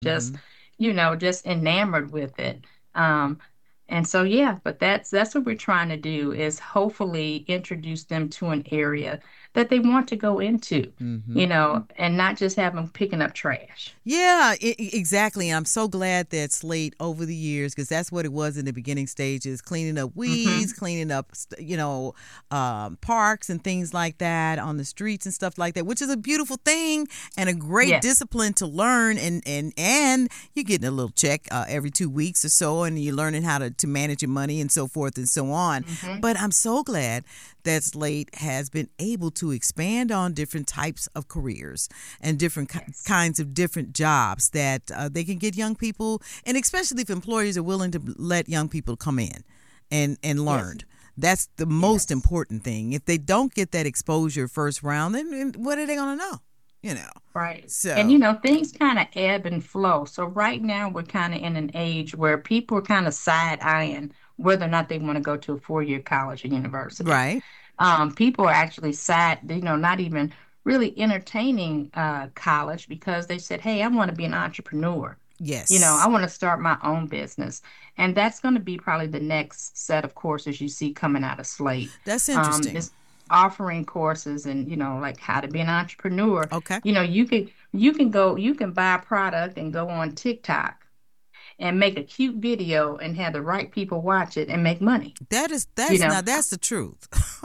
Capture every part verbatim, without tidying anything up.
just, Hmm. you know, just enamored with it. Um, and so, yeah, but that's that's what we're trying to do is hopefully introduce them to an area that they want to go into, Hmm. you know, and not just have them picking up trash. Yeah, e- e- exactly. And I'm so glad that Slate over the years, because that's what it was in the beginning stages, cleaning up weeds, Hmm. cleaning up, st- you know, um, parks and things like that on the streets and stuff like that, which is a beautiful thing and a great Yes. discipline to learn. And and and you're getting a little check uh, every two weeks or so, and you're learning how to to manage your money and so forth and so on. Hmm. But I'm so glad that Slate has been able to expand on different types of careers and different ki- Yes. kinds of different jobs that uh, they can get young people, and especially if employers are willing to let young people come in and and Yes. learn. That's the most Yes. important thing. If they don't get that exposure first round, then then what are they going to know? You know. Right. And you So know, things kind of ebb and flow. So right now we're kind of in an age where people are kind of side eyeing whether or not they want to go to a four-year college or university. right. Um, people are actually side, you know, not even really entertaining uh, college because they said, "Hey, I want to be an entrepreneur. You know, I Yes. want to start my own business." And that's going to be probably the next set of courses you see coming out of Slate. That's Um, interesting. is offering courses and, you know, like how to be an entrepreneur. Okay. You know, you can you can go, you can buy a product and go on TikTok and make a cute video and have the right people watch it and make money. That is You that's know, now that's the truth.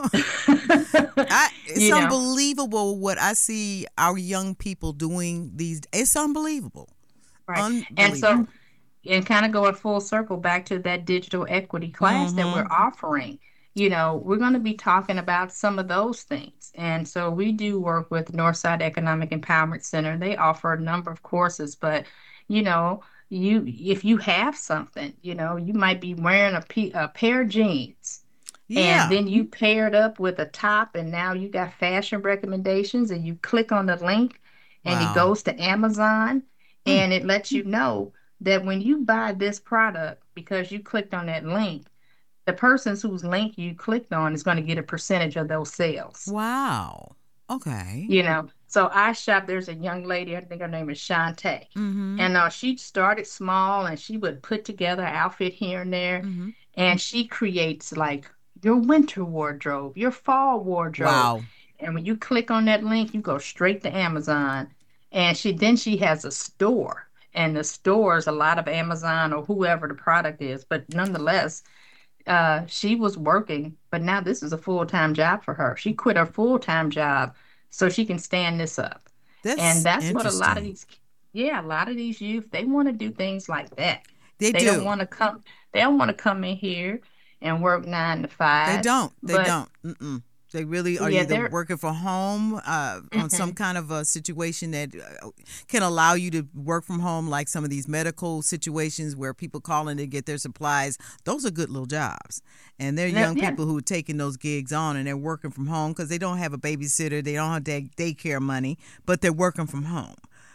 I it's you know, unbelievable what I see our young people doing these. It's unbelievable. right. And Unbelievable. so, and kind of going full circle back to that digital equity class that we're Mm-hmm. offering. You know, we're going to be talking about some of those things. And so we do work with Northside Economic Empowerment Center. They offer a number of courses, but you know, you if you have something, you know, you might be wearing a, pe- a pair of jeans and Yeah. then you pair it up with a top and now you got fashion recommendations and you click on the link and it Wow. goes to Amazon Mm. and it lets you know that when you buy this product because you clicked on that link, the person whose link you clicked on is going to get a percentage of those sales. Wow. Okay. You know, so I shop. There's a young lady, I think her name is Shantae, Mm-hmm. and uh, she started small and she would put together an outfit here and there, Mm-hmm. and she creates like your winter wardrobe, your fall wardrobe, Wow. and when you click on that link, you go straight to Amazon, and she then she has a store, and the store is a lot of Amazon or whoever the product is, but nonetheless uh, she was working, but now this is a full-time job for her. She quit her full-time job so she can stand this up. And That's that's what a lot of interesting. these, yeah, a lot of these youth, they want to do things like that. They They don't do. want to come, they don't want to come in here and work nine to They five. don't. They But don't. Mm-mm. They really are yeah, either they're, working from home uh, on some mhm. kind of a situation that uh, can allow you to work from home, like some of these medical situations where people call in to get their supplies. Those are good little jobs. And they're Yeah, young yeah, people who are taking those gigs on and they're working from home because they don't have a babysitter, they don't have day- daycare money, but they're working from home.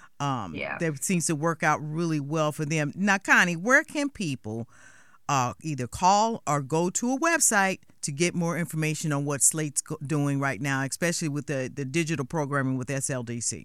Um, yeah. that seems to work out really well for them. Now, Connie, where can people uh, either call or go to a website to get more information on what Slate's go- doing right now, especially with the, the digital programming with S L D C?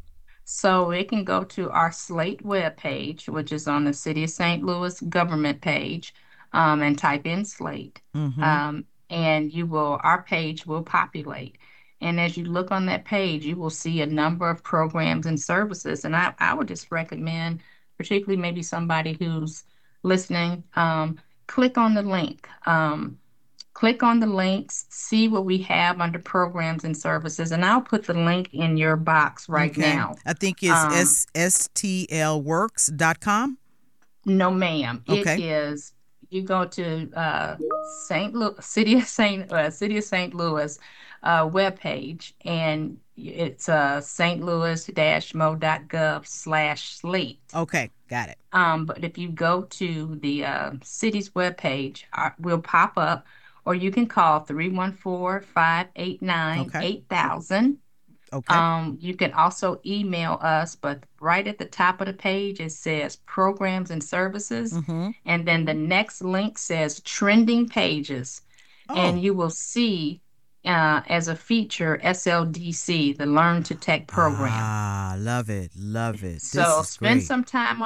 So it can go to our Slate webpage, which is on the City of Saint Louis government page, um, and type in Slate. Mm-hmm. Um, and you will, our page will populate. And as you look on that page, you will see a number of programs and services. And I, I would just recommend, particularly maybe somebody who's listening, um, click on the link. Um, Click on the links, see what we have under programs and services, and I'll put the link in your box right Okay. now. I think it's Um, S S T L works dot com. no, ma'am. It Okay. is you go to uh, Saint Louis, City of Saint uh, City of Saint Louis uh, webpage, and it's uh, Saint Louis mo dot gov slash slate. Okay. Got it. Um, but if you go to the uh, city's webpage, uh, will pop up, or you can call three one four, five eight nine, Okay. eight thousand. Okay. Um, you can also email us, but right at the top of the page, it says programs and services. Mm-hmm. And then the next link says trending pages. Oh. And you will see uh, as a feature S L D C, the Learn to Tech program. Ah, love it. Love it. This So is spend great. some time